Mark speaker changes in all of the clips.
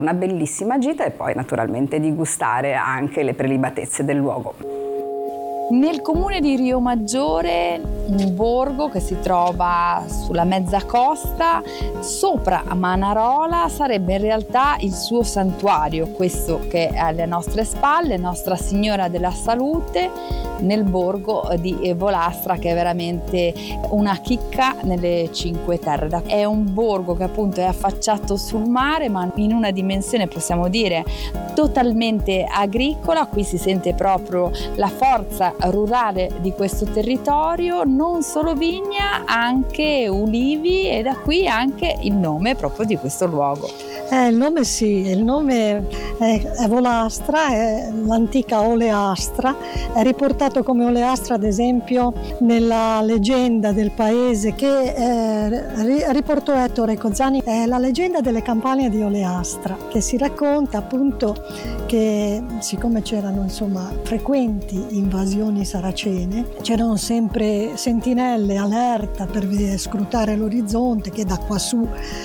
Speaker 1: Una bellissima gita e poi naturalmente di gustare anche le prelibatezze del luogo.
Speaker 2: Nel comune di Rio Maggiore, un borgo che si trova sulla mezza costa, sopra a Manarola, sarebbe in realtà il suo santuario, questo che è alle nostre spalle, Nostra Signora della Salute, nel borgo di Volastra, che è veramente una chicca nelle Cinque Terre. È un borgo che appunto è affacciato sul mare, ma in una dimensione, possiamo dire, totalmente agricola. Qui si sente proprio la forza rurale di questo territorio, non solo vigna, anche ulivi, e da qui anche il nome proprio di questo luogo.
Speaker 3: Il nome è Volastra, è l'antica Oleastra, è riportato come Oleastra ad esempio nella leggenda del paese che riportò Ettore Cozzani, è la leggenda delle campagne di Oleastra, che si racconta appunto che siccome c'erano frequenti invasioni saracene, c'erano sempre sentinelle allerta per scrutare l'orizzonte, che da quassù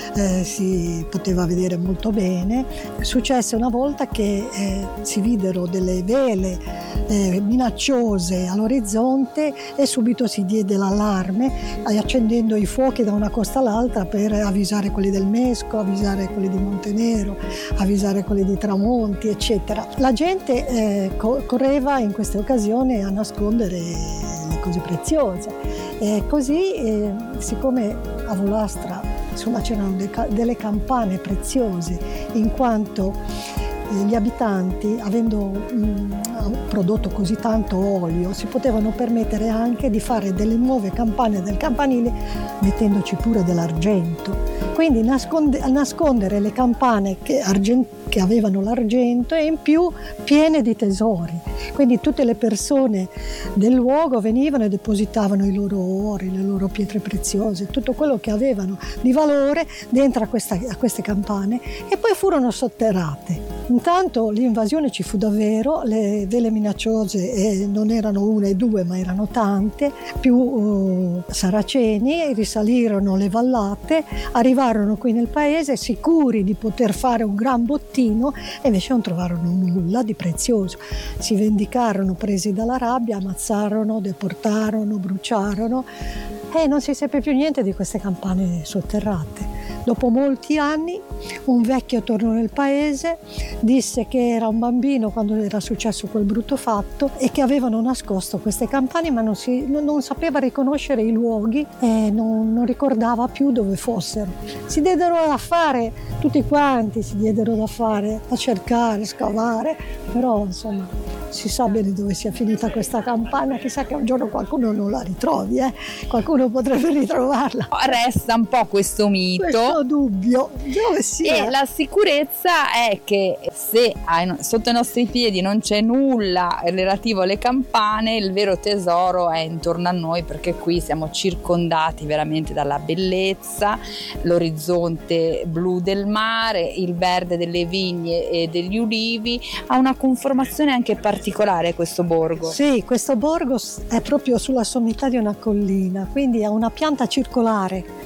Speaker 3: si poteva vedere molto bene. Successe una volta che si videro delle vele minacciose all'orizzonte e subito si diede l'allarme, accendendo i fuochi da una costa all'altra per avvisare quelli del Mesco, avvisare quelli di Montenero, avvisare quelli di Tramonti, eccetera. La gente correva in queste occasioni a nascondere le cose preziose, e così siccome a Volastra c'erano delle campane preziose, in quanto gli abitanti, avendo prodotto così tanto olio, si potevano permettere anche di fare delle nuove campane del campanile mettendoci pure dell'argento. Quindi nascondere le campane che avevano l'argento e in più piene di tesori. Quindi tutte le persone del luogo venivano e depositavano i loro ori, le loro pietre preziose, tutto quello che avevano di valore dentro a queste campane, e poi furono sotterrate. Intanto l'invasione ci fu davvero, le vele minacciose non erano una e due ma erano tante, più saraceni risalirono le vallate, arrivarono qui nel paese sicuri di poter fare un gran bottino e invece non trovarono nulla di prezioso. Si vendicarono presi dalla rabbia, ammazzarono, deportarono, bruciarono e non si seppe più niente di queste campane sotterrate. Dopo molti anni un vecchio tornò nel paese, disse che era un bambino quando era successo quel brutto fatto e che avevano nascosto queste campane, ma non sapeva riconoscere i luoghi e non ricordava più dove fossero. Si diedero da fare, tutti quanti si diedero da fare, a cercare, scavare, però si sa bene dove sia finita questa campana, chissà che un giorno qualcuno non la ritrovi, qualcuno potrebbe ritrovarla.
Speaker 2: Resta un po' questo mito,
Speaker 3: questo dubbio, dove sia.
Speaker 2: E la sicurezza è che se sotto i nostri piedi non c'è nulla relativo alle campane, il vero tesoro è intorno a noi, perché qui siamo circondati veramente dalla bellezza, l'orizzonte blu del mare, il verde delle vigne e degli ulivi. Ha una conformazione anche particolare questo borgo.
Speaker 3: Sì, questo borgo è proprio sulla sommità di una collina, quindi ha una pianta circolare.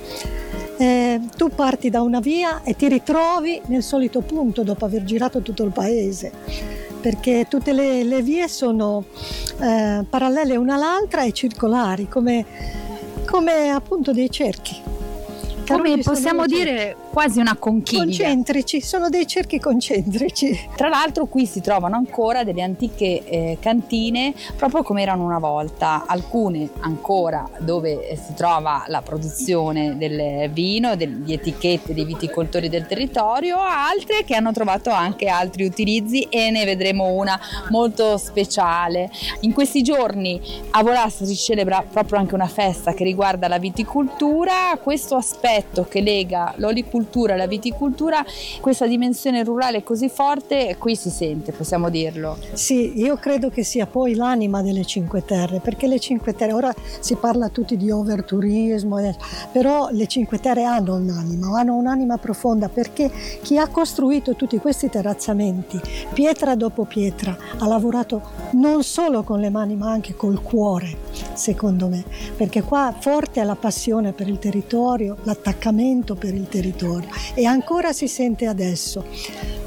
Speaker 3: Tu parti da una via e ti ritrovi nel solito punto dopo aver girato tutto il paese, perché tutte le vie sono parallele una all'altra e circolari, come appunto dei cerchi.
Speaker 2: Come possiamo dire quasi una conchiglia.
Speaker 3: Concentrici, sono dei cerchi concentrici.
Speaker 2: Tra l'altro qui si trovano ancora delle antiche cantine, proprio come erano una volta, alcune ancora dove si trova la produzione del vino, di etichette dei viticoltori del territorio, altre che hanno trovato anche altri utilizzi, e ne vedremo una molto speciale. In questi giorni a Volastra si celebra proprio anche una festa che riguarda la viticoltura, questo aspetto che lega l'olicoltura e la viticoltura, questa dimensione rurale così forte, qui si sente, possiamo dirlo.
Speaker 3: Sì, io credo che sia poi l'anima delle Cinque Terre, perché le Cinque Terre, ora si parla tutti di overturismo, però le Cinque Terre hanno un'anima profonda, perché chi ha costruito tutti questi terrazzamenti, pietra dopo pietra, ha lavorato non solo con le mani ma anche col cuore, secondo me, perché qua forte è la passione per il territorio, l'attaccamento per il territorio, e ancora si sente adesso.